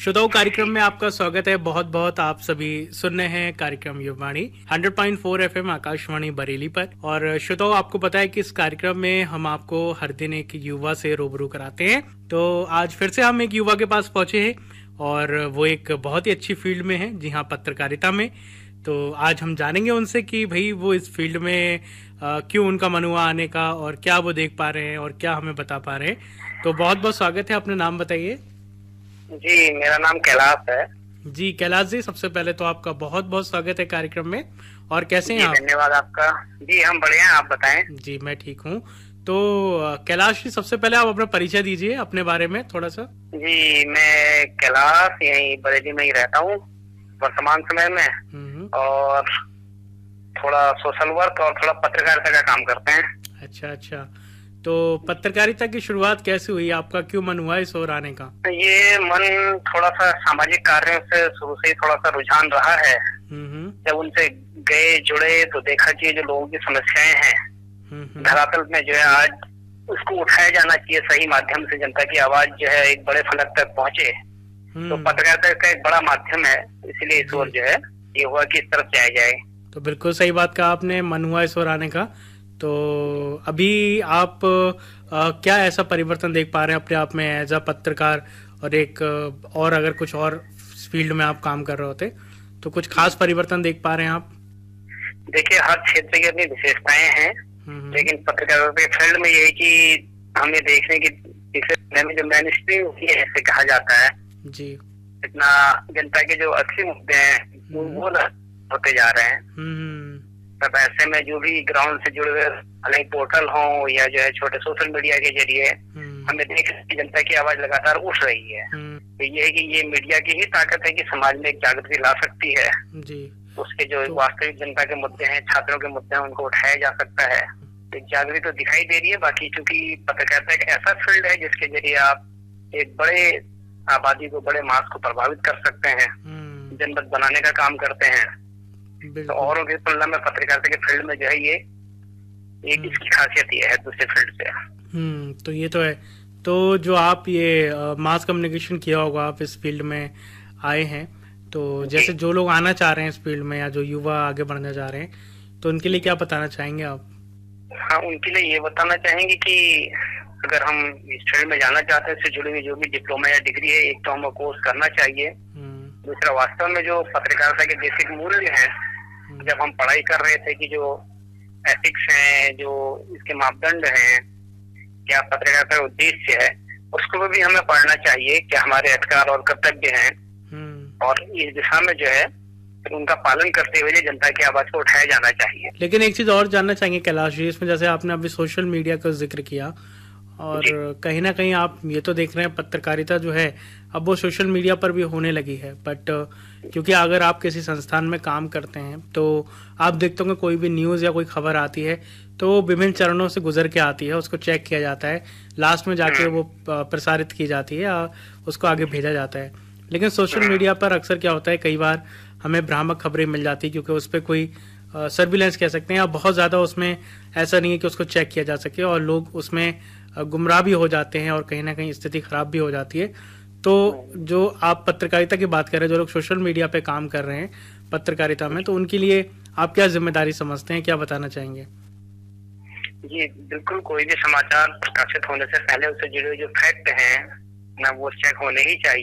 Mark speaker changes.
Speaker 1: श्रोताओं, कार्यक्रम में आपका स्वागत है। बहुत बहुत आप सभी सुन रहे हैं कार्यक्रम युवावाणी 100.4 FM आकाशवाणी बरेली पर। और श्रोताओं, आपको पता है कि इस कार्यक्रम में हम आपको हर दिन एक युवा से रूबरू कराते हैं। तो आज फिर से हम एक युवा के पास पहुंचे हैं और वो एक बहुत ही अच्छी फील्ड में है, जी हाँ, पत्रकारिता में। तो आज हम जानेंगे उनसे कि भाई वो इस फील्ड में क्यों उनका मन हुआ आने का और क्या वो देख पा रहे हैं और क्या हमें बता पा रहे हैं। तो बहुत बहुत स्वागत है, अपना नाम बताइए।
Speaker 2: जी, मेरा नाम कैलाश है।
Speaker 1: जी कैलाश जी, सबसे पहले तो आपका बहुत बहुत स्वागत है कार्यक्रम में। और कैसे हैं आप?
Speaker 2: धन्यवाद आपका। जी हम बढ़िया हैं, आप बताएं।
Speaker 1: जी मैं ठीक हूँ। तो कैलाश जी, सबसे पहले आप अपना परिचय दीजिए अपने बारे में थोड़ा सा।
Speaker 2: जी, मैं कैलाश यहीं बरेली में ही रहता हूँ वर्तमान समय में, और थोड़ा सोशल वर्क और थोड़ा पत्रकारिता का काम करते हैं।
Speaker 1: अच्छा अच्छा, तो पत्रकारिता की शुरुआत कैसे हुई? आपका क्यों मन हुआ इस ओर आने का?
Speaker 2: ये मन थोड़ा सा सामाजिक कार्यों से शुरू से ही थोड़ा सा रुझान रहा है। जब उनसे गए जुड़े तो देखा कि जो लोगों की समस्याएं हैं धरातल में जो है आज उसको उठाया जाना चाहिए सही माध्यम से, जनता की आवाज जो है एक बड़े फलक तक पहुंचे। तो पत्रकारिता का एक बड़ा माध्यम है, इसलिए इस ओर जो है ये हुआ कि इस तरफ जाया जाए।
Speaker 1: तो बिल्कुल सही बात कहा आपने, मन हुआ इस ओर आने का। तो अभी आप क्या ऐसा परिवर्तन देख पा रहे हैं अपने आप में एज अ पत्रकार, और एक और अगर कुछ और फील्ड में आप काम कर रहे होते तो कुछ खास परिवर्तन देख पा रहे हैं आप?
Speaker 2: देखिए, हर क्षेत्र की अपनी विशेषताएं हैं, लेकिन पत्रकारिता के फील्ड में यही कि हमें देखने की में जो मेन स्ट्रीम ऐसे कहा जाता है
Speaker 1: जी,
Speaker 2: इतना जनता के जो असली मुद्दे हैं वो होते जा रहे हैं। तब ऐसे में जो भी ग्राउंड से जुड़े हुए अलग पोर्टल हो या जो है छोटे सोशल मीडिया के जरिए हमें देख कि जनता की आवाज लगातार उठ रही है। तो ये है कि ये मीडिया की ही ताकत है कि समाज में एक जागृति ला सकती है जी। उसके जो वास्तविक जनता के मुद्दे हैं, छात्रों के मुद्दे हैं, उनको उठाया जा सकता है। तो जागृति तो दिखाई दे रही है। बाकी चूंकि पत्रकारिता एक ऐसा फील्ड है जिसके जरिए आप एक बड़े आबादी को, बड़े मास को प्रभावित कर सकते हैं, जनमत बनाने का काम करते हैं। तो औरों की तुलना में पत्रकारिता के फील्ड में जो है ये एक इसकी खासियत ये है दूसरे फील्ड से।
Speaker 1: तो ये तो है। तो जो आप ये मास कम्युनिकेशन किया होगा, आप इस फील्ड में आए हैं, तो जैसे जो लोग आना चाह रहे हैं इस फील्ड में या जो युवा आगे बढ़ना चाह रहे हैं, तो उनके लिए क्या बताना चाहेंगे आप?
Speaker 2: हाँ, उनके लिए ये बताना चाहेंगे कि अगर हम इस फील्ड में जाना चाहते हैं, इससे जुड़ी हुई जो भी डिप्लोमा या डिग्री है, एक तो हमें कोर्स करना चाहिए। दूसरा, वास्तव में जो पत्रकारिता के बेसिक मूल्य हैं, जब हम पढ़ाई कर रहे थे कि जो एथिक्स हैं, जो इसके मापदंड हैं, क्या पत्रकारिता का उद्देश्य है, उसको भी हमें पढ़ना चाहिए। क्या हमारे अधिकार और कर्तव्य हैं, और इस दिशा में जो है उनका पालन करते हुए जनता की आवाज को उठाया जाना चाहिए।
Speaker 1: लेकिन एक चीज और जानना चाहेंगे कैलाश जी, इसमें जैसे आपने अभी सोशल मीडिया का जिक्र किया, और कहीं ना कहीं आप ये तो देख रहे हैं पत्रकारिता जो है अब वो सोशल मीडिया पर भी होने लगी है। बट क्योंकि अगर आप किसी संस्थान में काम करते हैं तो आप देखते होंगे कोई भी न्यूज़ या कोई खबर आती है तो विभिन्न चरणों से गुजर के आती है, उसको चेक किया जाता है, लास्ट में जाके वो प्रसारित की जाती है या उसको आगे भेजा जाता है। लेकिन सोशल मीडिया पर अक्सर क्या होता है, कई बार हमें भ्रामक खबरें मिल जाती है क्योंकि उस पर कोई सर्विलेंस कह सकते हैं, या बहुत ज़्यादा उसमें ऐसा नहीं है कि उसको चेक किया जा सके, और लोग उसमें गुमराह भी हो जाते हैं और कहीं ना कहीं स्थिति खराब भी हो जाती है। तो जो आप पत्रकारिता की बात कर रहे हैं, जो लोग सोशल मीडिया पे काम कर रहे हैं पत्रकारिता में, तो उनके लिए आप क्या जिम्मेदारी समझते हैं, क्या बताना चाहेंगे?
Speaker 2: जी बिल्कुल, कोई भी समाचार प्रकाशित होने से पहले उससे जुड़े हुए जो फैक्ट हैं ना, वो चेक होने ही चाहिए।